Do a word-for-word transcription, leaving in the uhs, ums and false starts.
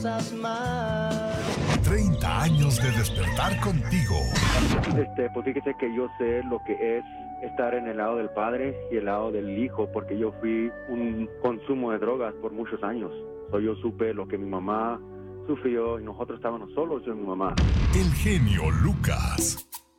treinta años de despertar contigo. Este, pues fíjese que yo sé lo que es estar en el lado del padre y el lado del hijo, porque yo fui un consumo de drogas por muchos años. So, yo supe lo que mi mamá sufrió y nosotros estábamos solos, yo y mi mamá. El genio Lucas.